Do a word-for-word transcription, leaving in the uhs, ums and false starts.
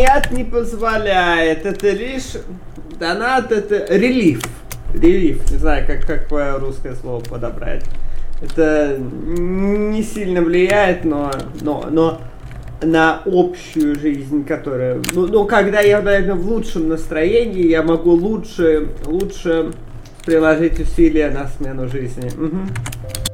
взгляд не позволяет. Это лишь донат, это релиф. Релиф, не знаю, как, какое русское слово подобрать. Это не сильно влияет, но, но, но на общую жизнь, которая... Ну, ну, когда я, наверное, в лучшем настроении, я могу лучше, лучше приложить усилия на смену жизни. Угу.